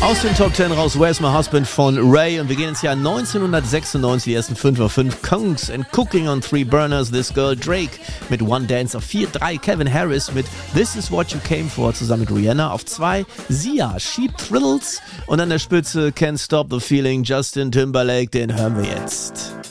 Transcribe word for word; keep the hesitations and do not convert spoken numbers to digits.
Aus den Top zehn raus, Where's My Husband von Ray. Und wir gehen ins Jahr neunzehnhundertsechsundneunzig, die ersten fünf auf fünf. Kongs and Cooking on Three Burners, This Girl. Drake mit One Dance auf vier. drei. Calvin Harris mit This Is What You Came For zusammen mit Rihanna. Auf zwei. Sia, Sheep Thrills. Und an der Spitze Can't Stop the Feeling, Justin Timberlake. Den hören wir jetzt.